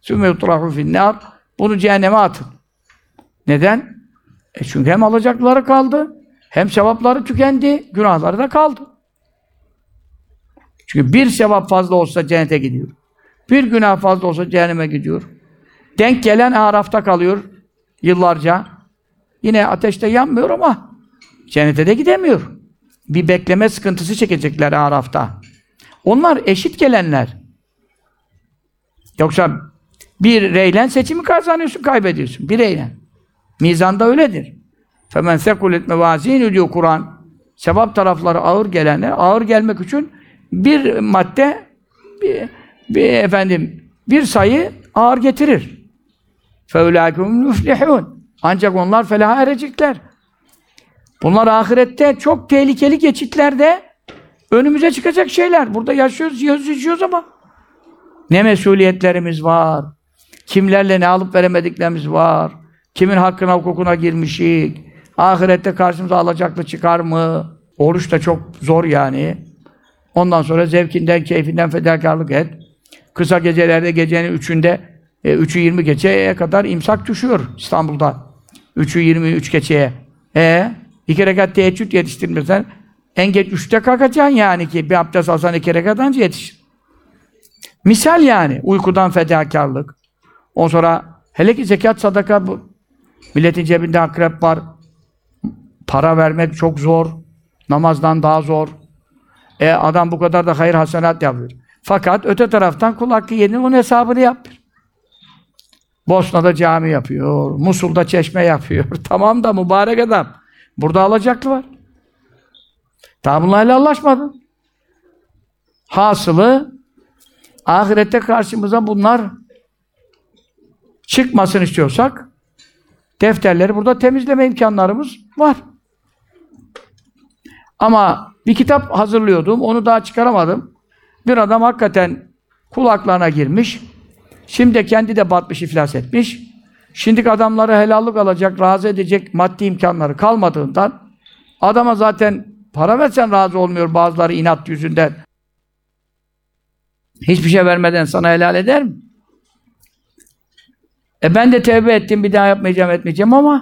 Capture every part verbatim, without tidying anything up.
Sümme yutrahu finnâr. Bunu cehenneme atın. Neden? E çünkü hem alacakları kaldı, hem sevapları tükendi, günahları da kaldı. Çünkü bir sevap fazla olsa cennete gidiyor. Bir günah fazla olsa cehenneme gidiyor. Denk gelen Araf'ta kalıyor yıllarca. Yine ateşte yanmıyor ama cennete de gidemiyor. Bir bekleme sıkıntısı çekecekler Araf'ta. Onlar eşit gelenler. Yoksa bir reylen seçimi kazanıyorsun, kaybediyorsun. Bir reylen. Mizanda öyledir. فَمَنْ ثَقُلَتْ مَوَازِينُ diyor Kur'an. Sevap tarafları ağır gelenler, ağır gelmek için bir madde, bir, bir efendim, bir sayı ağır getirir. فَاُولَٰئِكُمْ يُفْلِحُونَ Ancak onlar felaha erecekler. Bunlar ahirette çok tehlikeli geçitlerde önümüze çıkacak şeyler. Burada yaşıyoruz, yiyoruz, içiyoruz ama ne mesuliyetlerimiz var. Kimlerle ne alıp veremediklerimiz var. Kimin hakkına, hukukuna girmişik. Ahirette karşımıza alacaklı çıkar mı? Oruç da çok zor yani. Ondan sonra zevkinden, keyfinden fedakarlık et. Kısa gecelerde gecenin üçünde, e, üçü yirmi geçeye kadar imsak düşüyor İstanbul'da. Üçü yirmi üç geçeye. E iki rekat teheccüd yetiştirmesen en geç üçte kalkacaksın yani ki bir abdest alsan iki rekat anca yetişir. Misal yani. Uykudan fedakarlık. Ondan sonra hele ki zekat, sadaka bu. Milletin cebinde akrep var. Para vermek çok zor. Namazdan daha zor. E adam bu kadar da hayır hasenat yapıyor. Fakat öte taraftan kul hakkı yedin, onun hesabını yapıyor. Bosna'da cami yapıyor. Musul'da çeşme yapıyor. Tamam da mübarek adam. Burada alacaklı var. Daha bunlarla anlaşmadı. Hasılı ahirette karşımıza bunlar çıkmasın istiyorsak defterleri burada temizleme imkanlarımız var. Ama bir kitap hazırlıyordum, onu daha çıkaramadım. Bir adam hakikaten kulaklarına girmiş. Şimdi kendi de batmış, iflas etmiş. Şimdi adamları helallik alacak, razı edecek maddi imkanları kalmadığından adama zaten para versen razı olmuyor bazıları inat yüzünden. Hiçbir şey vermeden sana helal eder mi? E ben de tevbe ettim, bir daha yapmayacağım, etmeyeceğim ama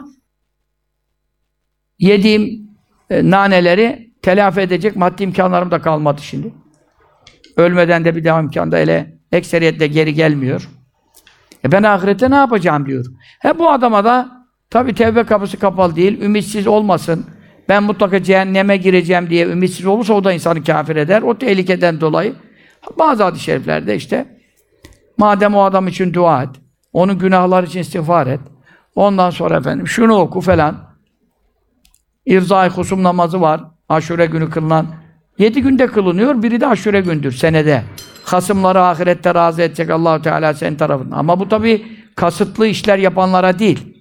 yediğim e, naneleri telafi edecek maddi imkanlarım da kalmadı şimdi. Ölmeden de bir daha imkan da hele ekseriyetle geri gelmiyor. E ben ahirette ne yapacağım diyor. He bu adama da tabii tevbe kapısı kapalı değil, ümitsiz olmasın. Ben mutlaka cehenneme gireceğim diye ümitsiz olursa o da insanı kafir eder. O tehlikeden dolayı bazı hadis-i şeriflerde işte madem o adam için dua et, onun günahları için istiğfar et. Ondan sonra efendim şunu oku falan. İrzai husum namazı var. Aşure günü kılınan. Yedi günde kılınıyor. Biri de aşure gündür senede. Hasımları ahirette razı edecek Allah-u Teala senin tarafından. Ama bu tabii kasıtlı işler yapanlara değil.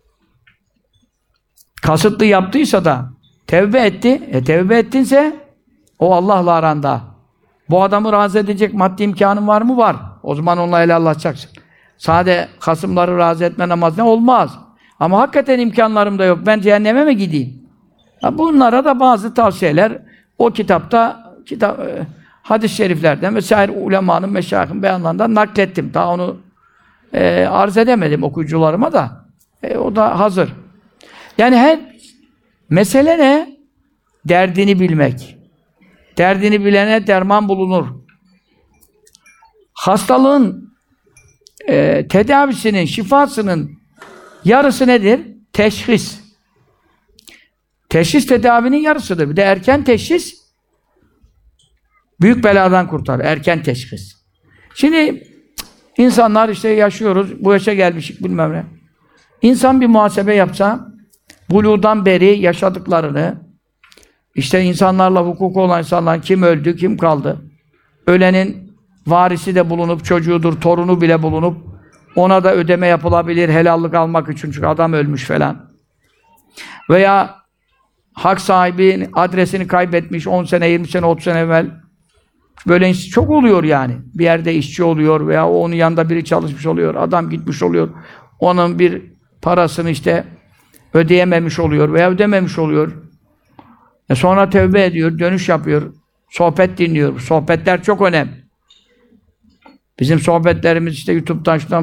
Kasıtlı yaptıysa da tevbe etti. E tevbe ettinse o Allah'la aranda. Bu adamı razı edecek maddi imkanın var mı? Var. O zaman onunla helallaşacaksın. Sade hasımları razı etme namaz ne? Olmaz. Ama hakikaten imkanlarım da yok. Ben cehenneme mi gideyim? Ya bunlara da bazı tavsiyeler o kitapta kitap, e, hadis-i şeriflerden vesaire ulemanın, meşayihin beyanlarından naklettim. Daha onu e, arz edemedim okuyucularıma da. E, o da hazır. Yani her mesele ne? Derdini bilmek. Derdini bilene derman bulunur. Hastalığın e, tedavisinin, şifasının yarısı nedir? Teşhis. Teşhis tedavinin yarısıdır. Bir de erken teşhis büyük beladan kurtarır. Erken teşhis. Şimdi insanlar işte yaşıyoruz, bu yaşa gelmişik bilmem ne. İnsan bir muhasebe yapsa, buluğdan beri yaşadıklarını, işte insanlarla hukuku olan insanlar kim öldü, kim kaldı, ölenin varisi de bulunup, çocuğudur, torunu bile bulunup, ona da ödeme yapılabilir, helallik almak için çünkü adam ölmüş falan. Veya hak sahibinin adresini kaybetmiş on sene, yirmi sene, otuz sene evvel. Böyle çok oluyor yani. Bir yerde işçi oluyor veya onun yanında biri çalışmış oluyor, adam gitmiş oluyor. Onun bir parasını işte ödeyememiş oluyor veya ödememiş oluyor. E sonra tevbe ediyor, dönüş yapıyor, sohbet dinliyor. Sohbetler çok önemli. Bizim sohbetlerimiz işte YouTube'dan şuradan